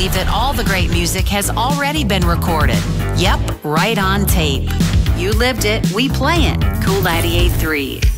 believe that all the great music has already been recorded. Yep, right on tape. You lived it, we play it. Cool 98.3.